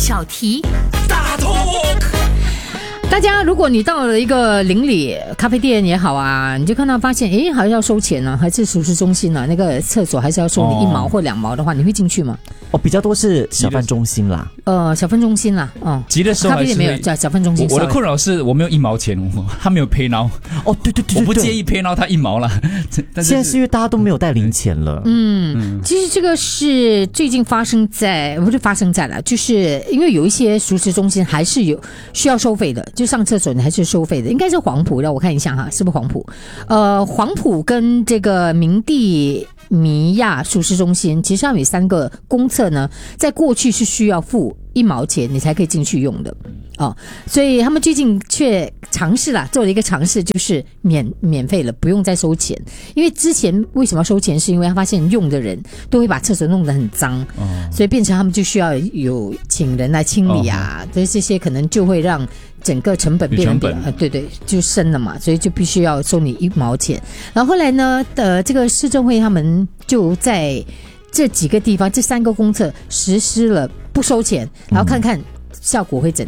小题。 大 talk。 大家，如果你到了一个邻里咖啡店也好啊，你就看到发现，诶，还是要收钱呢、还是熟食中心呢、那个厕所还是要收你1毛或2毛的话，你会进去吗？ 比较多是小贩中心啦。 小贩中心啦， 急的时候咖啡店没有，小贩中心。 我的困扰是我没有1毛钱，他没有 pay now。 对， 我不介意 pay now 他1毛了。但现在是因为大家都没有带零钱了。 其实这个是最近不是发生在了，就是因为有一些熟食中心还是有需要收费的，就上厕所你还是收费的，应该是黄埔的，我看一下哈，是不是黄埔？黄埔跟这个明地米亚熟食中心，其实他们有3个公厕呢，在过去是需要付1毛钱你才可以进去用的所以他们最近却做了一个尝试，就是免费了，不用再收钱。因为之前为什么要收钱，是因为他发现用的人都会把厕所弄得很脏，所以变成他们就需要有请人来清理啊，所以这些可能就会让整个成本变得对，就升了嘛，所以就必须要收你1毛钱。然后后来呢，这个市政会他们就在这几个地方，这3个公厕实施了不收钱，然后看看效果会怎